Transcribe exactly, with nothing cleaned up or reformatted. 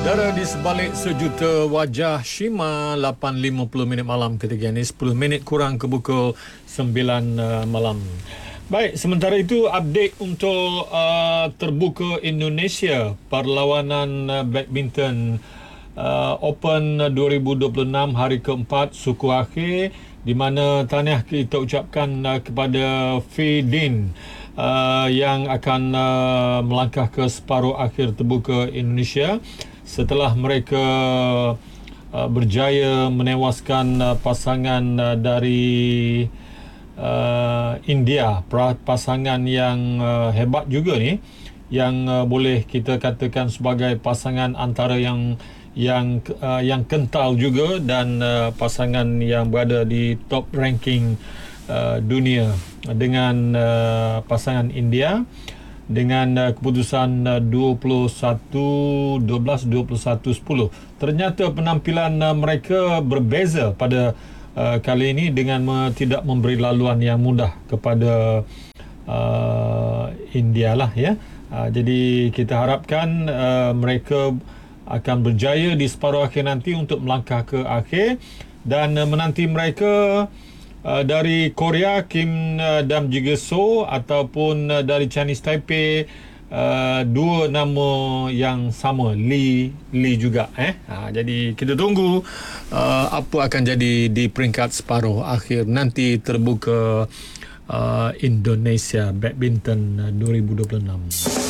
Saudara, di sebalik sejuta wajah Shima, lapan lima puluh minit malam ketika ini, sepuluh minit kurang ke pukul sembilan uh, malam. Baik, sementara itu update untuk uh, terbuka Indonesia, perlawanan uh, badminton uh, Open dua ribu dua puluh enam hari keempat suku akhir, di mana tahniah kita ucapkan uh, kepada Fidin uh, yang akan uh, melangkah ke separuh akhir terbuka Indonesia setelah mereka uh, berjaya menewaskan uh, pasangan uh, dari uh, India, pasangan yang uh, hebat juga ni, yang uh, boleh kita katakan sebagai pasangan antara yang yang uh, yang kental juga, dan uh, pasangan yang berada di top ranking uh, dunia dengan uh, pasangan India dengan uh, keputusan uh, dua puluh satu dua belas, dua puluh satu sepuluh. Ternyata penampilan uh, mereka berbeza pada uh, kali ini dengan me- tidak memberi laluan yang mudah kepada uh, India lah, ya. Uh, jadi kita harapkan uh, mereka akan berjaya di separuh akhir nanti untuk melangkah ke akhir, dan uh, menanti mereka Uh, dari Korea, Kim uh, Dam juga So, ataupun uh, dari Chinese Taipei, uh, dua nama yang sama, Lee Lee juga eh ha, jadi kita tunggu uh, apa akan jadi di peringkat separuh akhir nanti terbuka uh, Indonesia Badminton uh, dua ribu dua puluh enam.